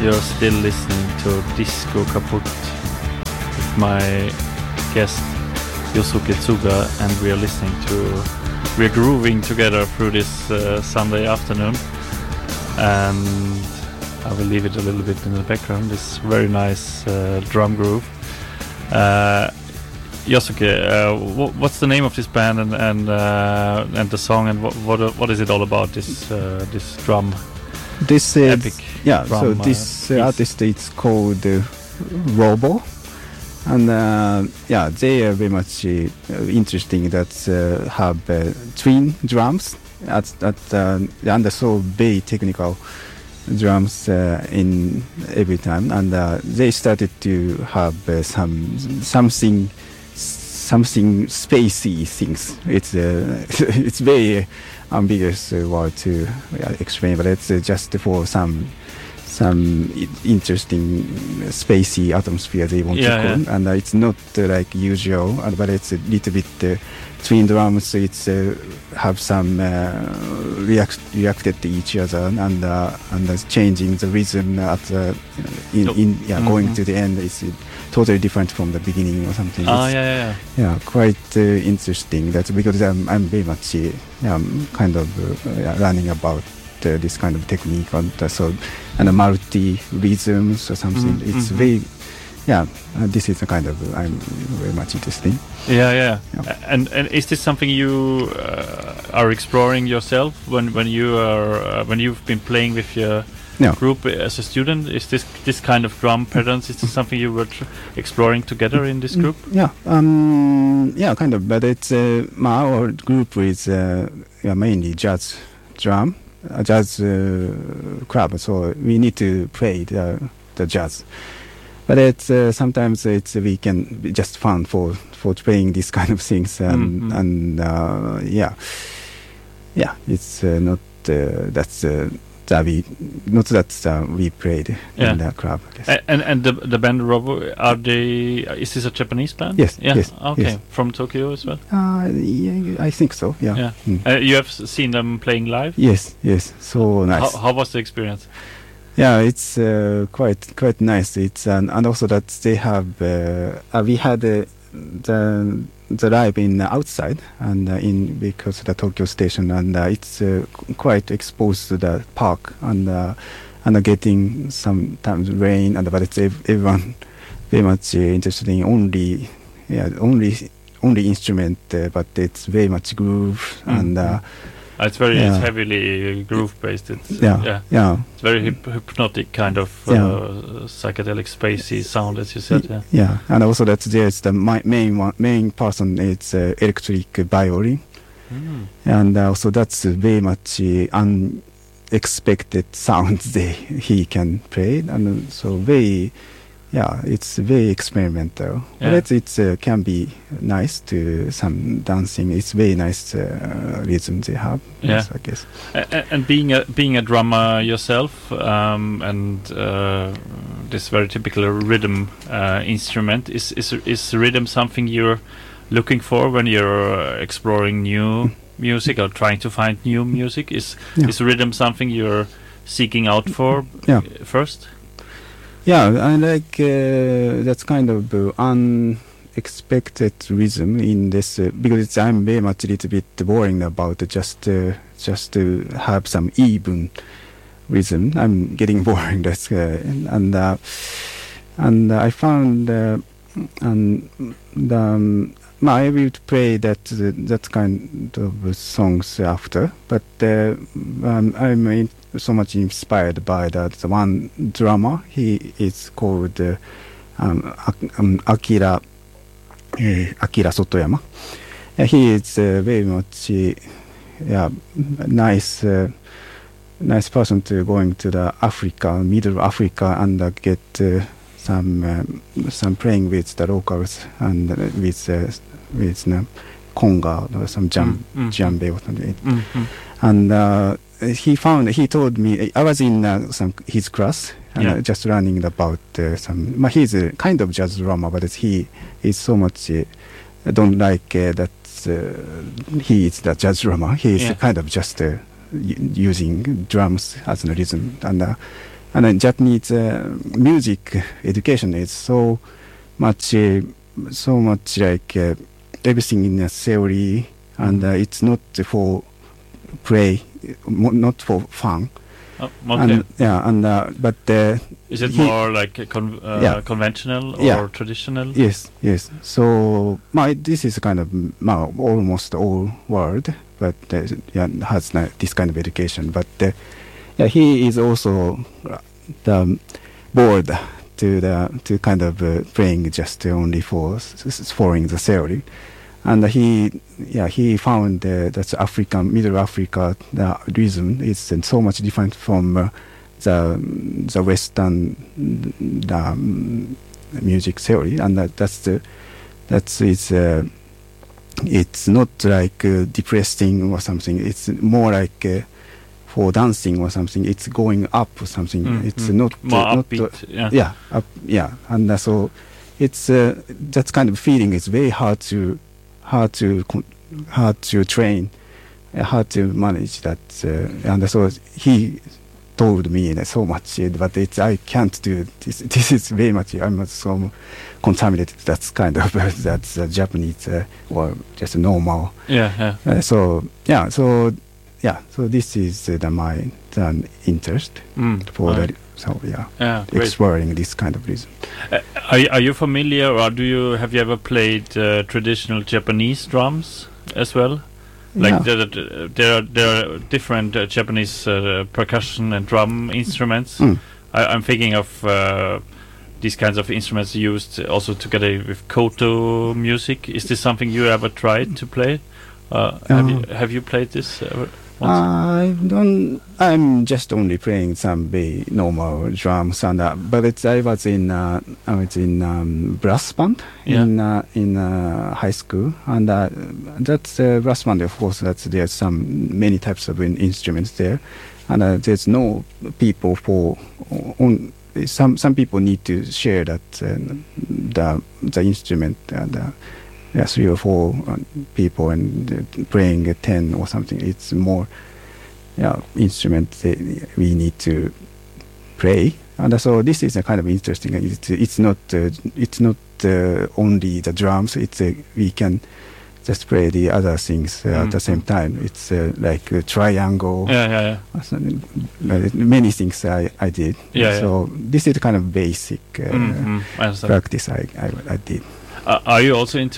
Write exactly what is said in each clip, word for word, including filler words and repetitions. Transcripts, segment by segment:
You're still listening to Disco Kaput with my guest Yosuke Tsuga, and we are listening to, we are grooving together through this uh, Sunday afternoon, and I will leave it a little bit in the background, this very nice uh, drum groove. Uh, Yosuke, uh, wh- what's the name of this band, and and, uh, and the song, and what what what is it all about, this uh, this drum? This is epic yeah. drum, so this uh, uh, artist, it's called uh, Robo, and uh, yeah, they are very much uh, interesting. That uh, have uh, twin drums at at uh, and so very technical drums uh, in every time, and uh, they started to have uh, some something something spacey things. It's uh, it's very ambiguous uh, word to uh, explain, but it's uh, just for some some I- interesting uh, spacey atmosphere they want Yeah, to call, yeah. and uh, it's not uh, like usual, uh, but it's a little bit uh, twin drums. It's uh, have some uh, react reacted to each other, and uh, and uh, changing the rhythm at uh, in, in yeah Mhm. going to the end is uh, totally different from the beginning or something. Ah, It's- yeah, yeah, yeah. yeah, quite uh, interesting. That's because I'm, I'm very much uh, yeah, I'm kind of uh, yeah, learning about uh, this kind of technique, and uh, so and uh, multi rhythms or something. Mm, It's mhm. very yeah. Uh, this is a kind of uh, I'm very much interested. Yeah, yeah. Yeah. A- And and is this something you uh, are exploring yourself when when you are uh, when you've been playing with your Yeah. group as a student? Is this this kind of drum patterns? Is this something you were tr- exploring together in this group? Yeah, um, yeah, kind of. But it's uh, my our group is uh, yeah, mainly jazz drum, a jazz uh, club. So we need to play the the jazz. But it's uh, sometimes it's we can be just fun for for playing these kind of things, and Mhm. and uh, yeah, yeah, it's uh, not uh, that's uh, that we not that uh, we played Yeah. in the club. Yes. A- And and the the band Robo, are they? Is this a Japanese band? Yes, Yeah. yes, Okay. yes. From Tokyo as well. Uh, yeah, I think so. Yeah. Yeah. Mm. Uh, you have s- seen them playing live. Yes, yes, so nice. How, how was the experience? Yeah, it's uh, quite quite nice. It's um, and also that they have uh, uh, we had uh, the the live in uh, outside, and uh, in because of the Tokyo station, and uh, it's uh, qu- quite exposed to the park, and uh, and uh, getting sometimes rain, and but it's ev- everyone very much uh, interested in only yeah only only instrument, uh, but it's very much groove, Mm. and uh, Uh, it's very Yeah. it's heavily groove based. It's uh, yeah yeah. yeah. It's very hyp- hypnotic kind of uh, Yeah. psychedelic spacey sound, as you said. Yeah. Yeah, and also that there's the my, main one, main person is uh, electric violin, Mm. and uh, also that's uh, very much uh, unexpected sounds they he can play, and uh, so very yeah, it's very experimental. Yeah. But it's, it's uh, can be nice to some dancing. It's very nice uh, rhythm they have. Yeah. Yes, I guess. A- a- and being a being a drummer yourself, um, and uh, this very typical rhythm uh, instrument, is is is rhythm something you're looking for when you're uh, exploring new music or trying to find new music? Is Yeah. is rhythm something you're seeking out for Yeah. uh, first? Yeah, I like uh, that's kind of uh, unexpected rhythm in this uh, because it's, I'm very much a little bit boring about it, just uh, just to have some even rhythm. I'm getting boring. That's uh, and uh, and uh, I found uh, and the, um, I will play that uh, that kind of songs after, but uh, um, I'm in, so much inspired by that the one drummer. He is called uh, um, Ak- um, Akira uh, Akira Sotoyama. Uh, he is uh, very much uh, yeah nice uh, nice person to going to the Africa, Middle Africa, and uh, get uh, some um, some playing with the locals and uh, with uh, with uh, conga or some jam Mm, mm, djembe or something. Mm-hmm. And uh, he found he told me I was in uh, some his class and Yeah. uh, just learning about uh, some. But he's a kind of jazz drummer, but it's, he is so much uh, don't like uh, that uh, he is the jazz drummer. He is Yeah. kind of just uh, y- using drums as a rhythm, and uh, and then Japanese uh, music education is so much, uh, so much like uh, everything in a theory, and uh, it's not for play, mo- not for fun. Oh, okay. And yeah, and uh, but uh, is it he- more like a con- uh, Yeah. conventional or Yeah. traditional? yes, yes. So my this is kind of uh, almost all world, but uh, yeah, has na- this kind of education. But uh, yeah, he is also uh, the board to the to kind of uh, playing just only for s- s- following the theory, and he yeah he found uh, that African Middle Africa the rhythm is uh, so much different from uh, the the Western the um, music theory, and that, that's the that's it's uh, it's not like uh, depressing or something. It's more like uh, for dancing or something. It's going up or something. Mm, It's mm. not More uh, not upbeat. uh, yeah. yeah up, yeah, and uh, so it's uh, that kind of feeling is very hard to hard to con- hard to train, uh, hard to manage that, uh, and so he told me that so much, uh, but it's I can't do this. This is very much I'm so contaminated. That's kind of uh, that's uh, Japanese uh, or just normal. Yeah, yeah. Uh, so yeah, so yeah, so this is uh, the my the interest Mm. for Right. the so yeah, Yeah, great. exploring this kind of rhythm. Uh, are y- are you familiar, or do you have you ever played uh, traditional Japanese drums as well? Like Yeah. there, there, there are there are different uh, Japanese uh, percussion and drum instruments. Mm. I, I'm thinking of uh, these kinds of instruments used also together with koto music. Is this something you ever tried to play? Uh, have you have you played this ever once? I don't. I'm just only playing some very normal drums, and uh, but it's I was in uh, I was in um, brass band Yeah. in uh, in uh, high school, and uh, that's uh, brass band. Of course, that's there's some many types of in- instruments there, and uh, there's no people for on. Some some people need to share that uh, the the instrument and. Uh, Yeah, three or four uh, people and uh, playing a ten or something. It's more, yeah, instrument that we need to play, and so this is a kind of interesting. It's, it's not uh, it's not uh, only the drums. It's uh, we can just play the other things uh, Mm. at the same time. It's uh, like a triangle. Yeah, yeah, yeah. or something, uh, many things I, I did. Yeah, so this is the kind of basic uh, Mm, mm, I understand. practice I, I I did. Uh, are you also into?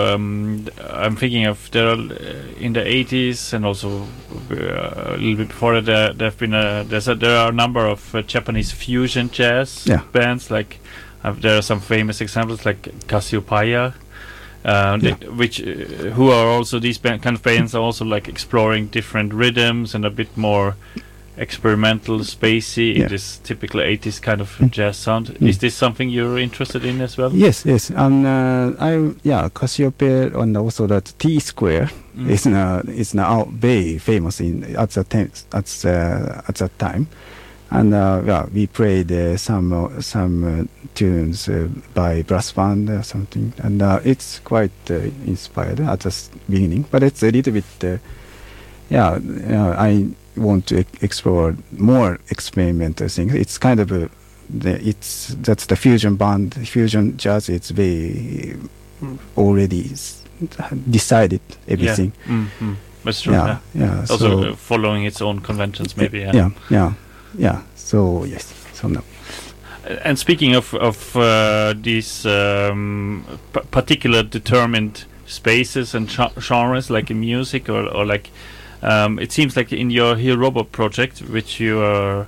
Um, I'm thinking of there are, uh, in the eighties and also uh, a little bit before that. There, there have been a there's a, there are a number of uh, Japanese fusion jazz Yeah. bands. Like uh, there are some famous examples like Cassiopeia, uh, they- which uh, who are also these band, kind of bands are also like exploring different rhythms and a bit more experimental, spacey in Yeah. this typical eighties kind of Mm. jazz sound. Mm. Is this something you're interested in as well? Yes, yes. And uh, I yeah, Cassiopeia and also that T Square Mm. is now is now very famous in at the time at the, at that time, and uh, yeah, we played uh, some uh, some uh, tunes uh, by brass band or something, and uh, it's quite uh, inspired at the s- beginning, but it's a little bit uh, yeah. Uh, I want to e- explore more experimental things. It's kind of a the, it's that's the fusion band, fusion jazz. It's very already s- decided everything. Yeah. Mm, mm. That's true. Yeah, Yeah. yeah. Also so, uh, following its own conventions, maybe. Yeah. yeah, yeah, yeah. So yes, so no. Uh, And speaking of of uh, these um, p- particular determined spaces and ch- genres, like in music or or like, um, it seems like in your Hirobo project, which you are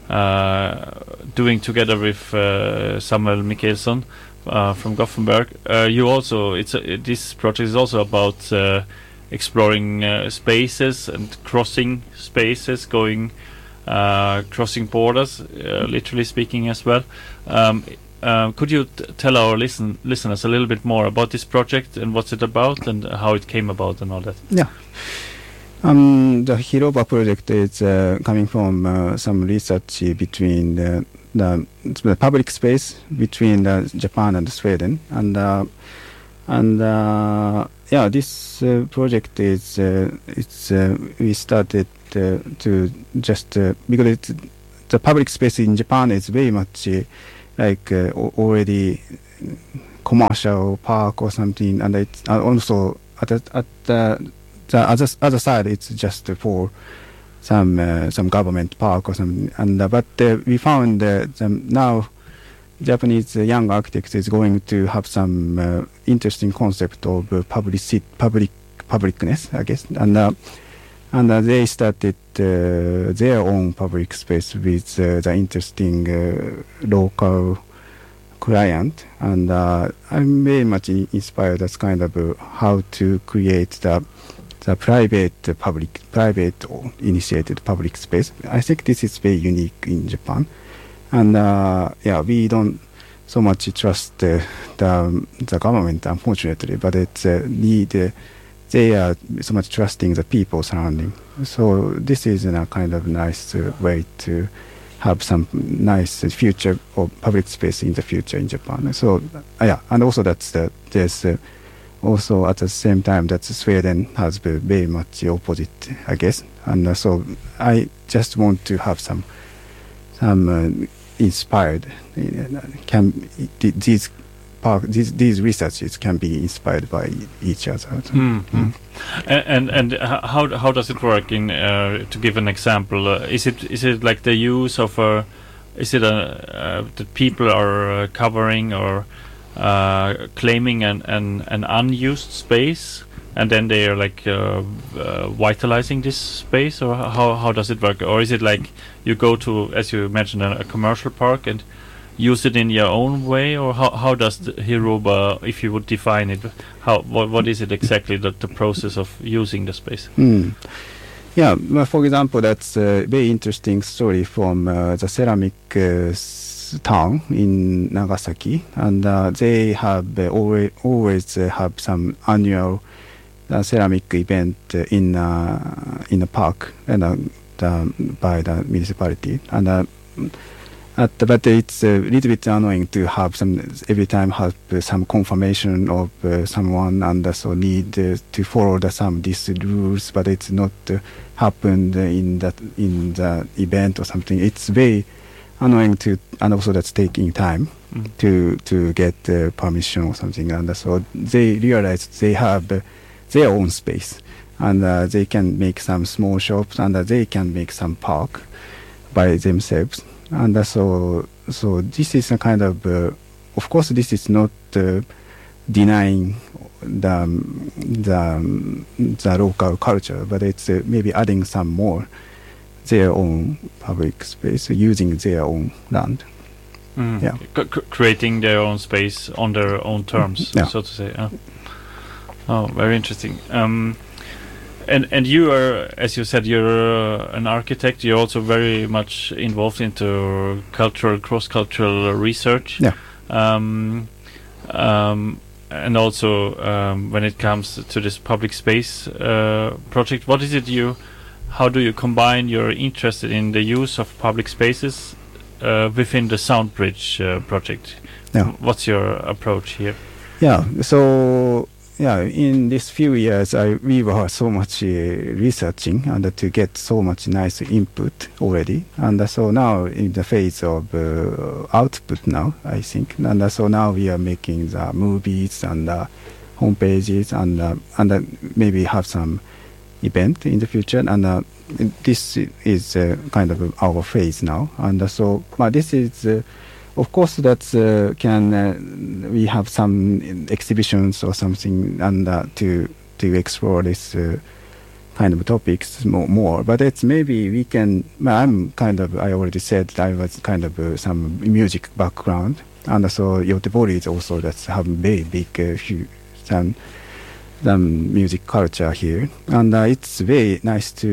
uh, doing together with uh, Samuel Mikkelson uh, from Gothenburg, uh, you also it's a, this project is also about uh, exploring uh, spaces and crossing spaces, going uh, crossing borders, uh, literally speaking as well. Um, uh, could you t- tell our listen listeners a little bit more about this project and what's it about and how it came about and all that? Yeah. Um, the Hiroba project is uh, coming from uh, some research between the, the, the public space between uh, Japan and Sweden, and uh, and uh, yeah, this uh, project is uh, it's uh, we started uh, to just uh, because it's the public space in Japan is very much uh, like uh, already commercial park or something, and it's uh, also at the, at the, the other other side it's just for some uh, some government park or something. And uh, but uh, we found uh, some now Japanese uh, young architects is going to have some uh, interesting concept of uh, public public publicness, I guess, and uh, and uh, they started uh, their own public space with uh, the interesting uh, local client, and uh, I'm very much inspired. That's kind of uh, how to create the the private uh, public private initiated public space. I think this is very unique in Japan, and uh, yeah, we don't so much trust uh, the the government, unfortunately, but it's uh, need. Uh, they are so much trusting the people surrounding. So this is a kind of nice uh, way to have some nice future of public space in the future in Japan. So uh, yeah, and also that's the, there's uh, also at the same time that Sweden has been very much opposite, I guess. And uh, so I just want to have some some uh, inspired uh, can these park these these researches can be inspired by each other. Mm-hmm. Mm. And and how how does it work? In uh, to give an example, uh, is it is it like the use of a is it a uh, that people are uh, covering or uh, claiming an, an an unused space, and then they are like uh, uh, vitalizing this space, or how how does it work? Or is it like you go to, as you mentioned, a, a commercial park and use it in your own way, or how how does the Hiroba, if you would define it, how what what is it exactly, the, the process of using the space? Mm. Yeah, well, for example, that's a very interesting story from uh, the ceramic uh, s- town in Nagasaki, and uh, they have uh, always always uh, have some annual uh, ceramic event uh, in uh, in a park and uh, the, by the municipality, and. Uh, At the, but it's a little bit annoying to have some every time have uh, some confirmation of uh, someone, and uh, so need uh, to follow the some these rules, but it's not uh, happened in that in the event or something. It's very annoying to, and also that's taking time mm. to to get uh, permission or something, and uh, so they realize they have uh, their own space, and uh, they can make some small shops, and uh, they can make some park by themselves. And uh, so, so this is a kind of, uh, of course, this is not uh, denying the, the the local culture, but it's uh, maybe adding some more their own public space using their own land. Mm. Yeah, C- c- creating their own space on their own terms, yeah. so to say. Yeah. Oh, very interesting. Um, And and you are, as you said, you're uh, an architect. You're also very much involved into cultural, cross-cultural research. Yeah. Um, um, and also um, when it comes to this public space uh, project, what is it you? How do you combine your interest in the use of public spaces uh, within the Soundbridge uh, project? Yeah. What's your approach here? Yeah. So. Yeah, in these few years, I, we were so much uh, researching and uh, to get so much nice input already. And uh, so now in the phase of uh, output now, I think. And uh, so now we are making the movies and uh, home pages, and, uh, and uh, maybe have some event in the future. And uh, this is uh, kind of our phase now. And uh, so well, this is... Uh, Of course, that uh, can uh, we have some exhibitions or something, and uh, to to explore this uh, kind of topics more, more. But it's maybe we can. Well, I'm kind of. I already said I was kind of uh, some music background, and so Yotebori is also that's have very big uh, few, some some music culture here, and uh, it's very nice to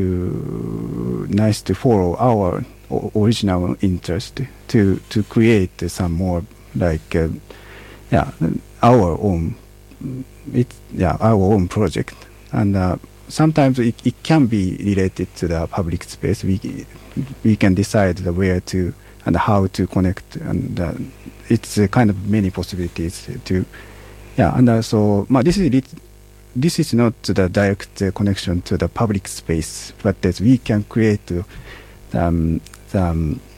nice to follow our original interest to to create uh, some more like uh, yeah our own it's yeah our own project, and uh, sometimes it, it can be related to the public space. We we can decide the where to and how to connect, and uh, it's uh, kind of many possibilities to yeah and uh, so well, this is it, this is not the direct uh, connection to the public space, but that we can create uh, um, Um,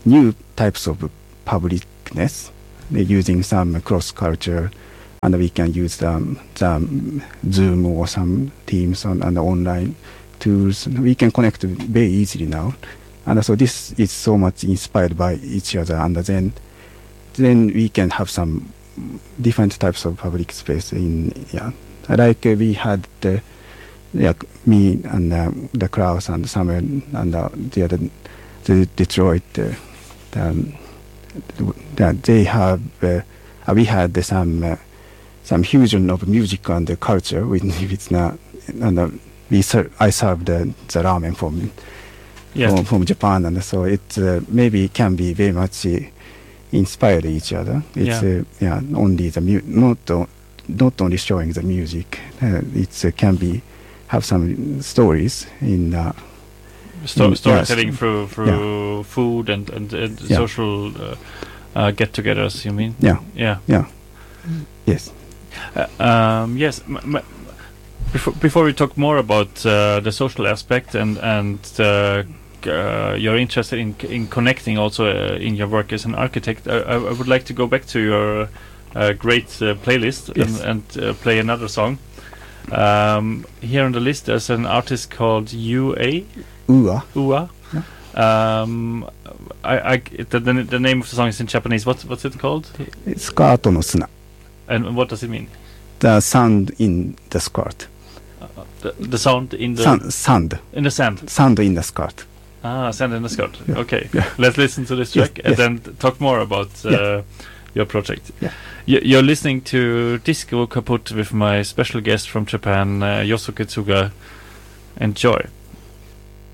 new types of publicness, uh, using some cross culture, and we can use the, the Zoom or some Teams on, and online tools. We can connect very easily now, and so this is so much inspired by each other, and then then we can have some different types of public space in, yeah, like uh, we had the, yeah, me and uh, the Klaus and Samuel and uh, the other, the Detroit, uh, the, the, they have, uh, we had the, some uh, some fusion of music and the culture with, with uh, and uh, we ser- I served the, the ramen from, Yeah. from from Japan, and so it uh, maybe can be very much uh, inspire each other. It's Yeah. uh, yeah, only the mu- not o- not only showing the music. Uh, it uh, can be have some stories in uh, Sto- Mm, storytelling yes. through through food and and, and Yeah. social uh, uh, get-togethers. You mean? yeah Yeah. yeah yes Uh, um, yes. M- m- before before we talk more about uh, the social aspect and and uh, uh, you're interested in in connecting also uh, in your work as an architect, I, I I would like to go back to your uh, great uh, playlist Yes. and, and uh, play another song. Um, here on the list, there's an artist called U A. Ua Ua. Um, I, I, the, the, the name of the song is in Japanese. What's what's it called? skirt no suna, And what does it mean? the sound in the skirt, The, the sound in the sand sand in the sand. sand in the skirt. Ah, sand in the skirt. Yeah. Okay, Yeah. let's listen to this Yes, track and yes. then talk more about uh, Yeah. your project. Yeah. Y- you're listening to Disco Kaput with my special guest from Japan, uh, Yosuke Tsuga. Enjoy.